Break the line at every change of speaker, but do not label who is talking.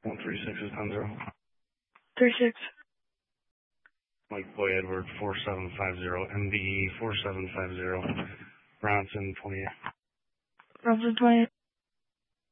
136 is 10-0.
36.
Mike Boy Edward 4750, MVE 4750, Bronson 28.
Bronson 28.